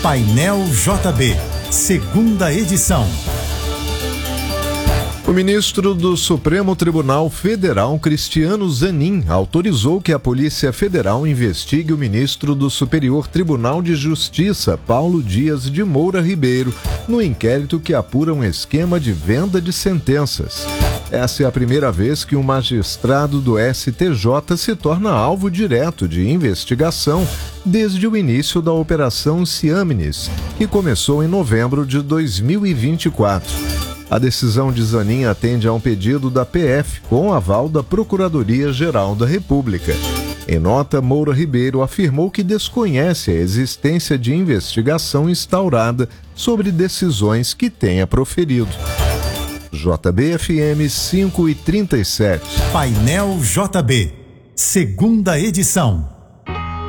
Painel JB, segunda edição. O ministro do Supremo Tribunal Federal, Cristiano Zanin, autorizou que a Polícia Federal investigue o ministro do Superior Tribunal de Justiça, Paulo Dias de Moura Ribeiro, no inquérito que apura um esquema de venda de sentenças. Essa é a primeira vez que um magistrado do STJ se torna alvo direto de investigação desde o início da Operação Ciamis, que começou em novembro de 2024. A decisão de Zanin atende a um pedido da PF com aval da Procuradoria-Geral da República. Em nota, Moura Ribeiro afirmou que desconhece a existência de investigação instaurada sobre decisões que tenha proferido. JB-FM 5h37. Painel JB, segunda edição.